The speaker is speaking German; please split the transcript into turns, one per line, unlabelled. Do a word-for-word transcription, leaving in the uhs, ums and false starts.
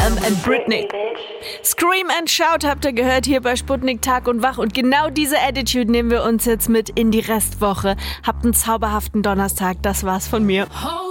John and Britney. Scream and Shout habt ihr gehört hier bei Sputnik Tag und Wach. Und genau diese Attitude nehmen wir uns jetzt mit in die Restwoche. Habt einen zauberhaften Donnerstag. Das war's von mir.